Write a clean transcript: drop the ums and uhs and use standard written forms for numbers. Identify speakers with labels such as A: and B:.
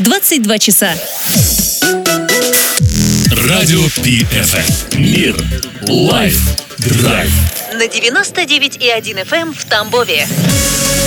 A: 22 часа.
B: Радио PFM. Мир. Лайф. Драйв.
A: На 99,1 FM в Тамбове.